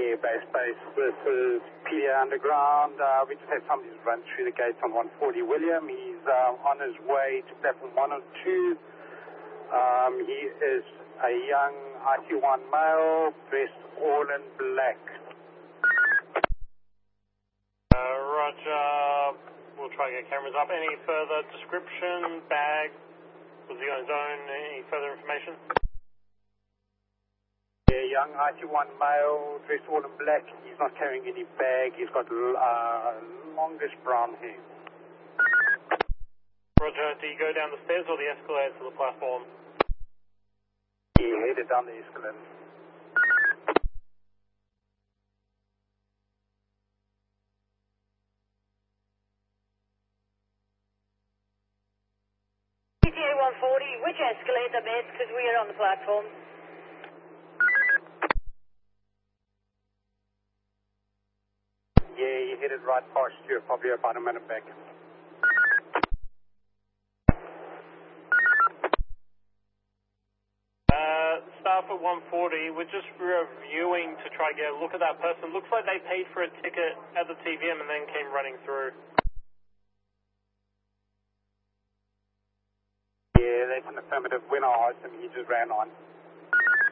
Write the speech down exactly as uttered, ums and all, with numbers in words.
Yeah, base, base. This is P D A Underground. Uh, we just had somebody who's run through the gates on one forty William. He's uh, on his way to platform one oh two. Um, he is a young I T one male, dressed all in black. Uh, roger. We'll try to get cameras up. Any further description? Bag? Was he on his own? Any further information? Yeah, young I T one male, dressed all in black. He's not carrying any bag. He's got uh, longish brown hair. Roger. Do you go down the stairs or the escalator to the platform? He headed down the escalator. P T A one forty, which escalator, mate? Because we are on the platform. Yeah, he headed right past you, probably about a minute back. Uh, staff at one forty, we're just reviewing to try to get a look at that person. Looks like they paid for a ticket at the T V M and then came running through. Yeah, that's an affirmative. When I asked him, he just ran on.